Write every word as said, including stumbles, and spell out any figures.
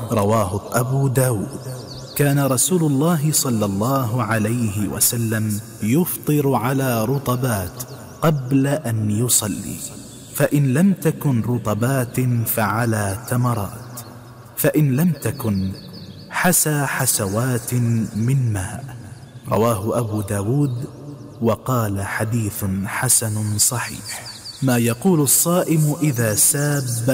رواه أبو داود. كان رسول الله صلى الله عليه وسلم يفطر على رطبات قبل أن يصلي، فإن لم تكن رطبات فعلى تمرات، فإن لم تكن حسى حسوات من ماء. رواه أبو داود وقال حديث حسن صحيح. ما يقول الصائم إذا ساب